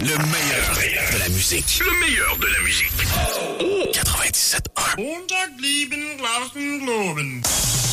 Le meilleur de la musique. Le meilleur de la musique. 97.1. Montag, lieben, Glauben, Globen.